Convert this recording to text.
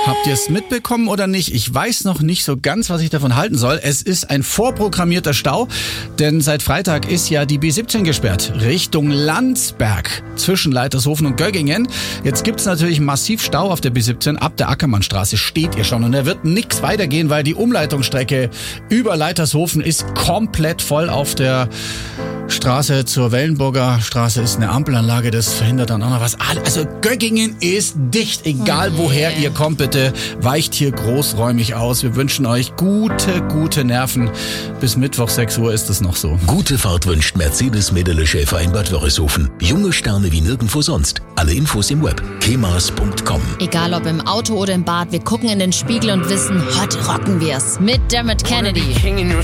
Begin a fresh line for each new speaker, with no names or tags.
Habt ihr es mitbekommen oder nicht? Ich weiß noch nicht so ganz, was ich davon halten soll. Es ist ein vorprogrammierter Stau, denn seit Freitag ist ja die B17 gesperrt, Richtung Landsberg, zwischen Leitershofen und Göggingen. Jetzt gibt's natürlich massiv Stau auf der B17, ab der Ackermannstraße steht ihr schon. Und da wird nichts weitergehen, weil die Umleitungsstrecke über Leitershofen ist komplett voll. Auf der Straße zur Wellenburger Straße ist eine Ampelanlage, das verhindert dann auch noch was. Also Göggingen ist dicht, egal woher ihr kommt, bitte weicht hier großräumig aus. Wir wünschen euch gute Nerven. Bis Mittwoch 6 Uhr ist es noch so.
Gute Fahrt wünscht Mercedes Medele Schäfer in Bad Wörishofen. Junge Sterne wie nirgendwo sonst. Alle Infos im Web. kemas.com.
Egal ob im Auto oder im Bad, wir gucken in den Spiegel und wissen, heute rocken wir's. Mit Dermot Kennedy.